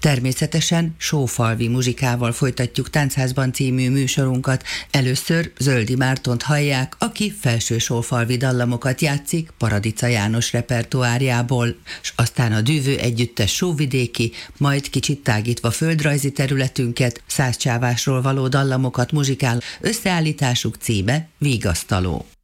Természetesen Sófalvi muzsikával folytatjuk Táncházban című műsorunkat. Először Zöldi Mártont hallják, aki felsősófalvi dallamokat játszik Paradica János repertoárjából, s aztán a Dűvő együttes sóvidéki, majd kicsit tágítva földrajzi területünket, Szászcsávásról való dallamokat muzsikál, összeállításuk címe Vígasztaló.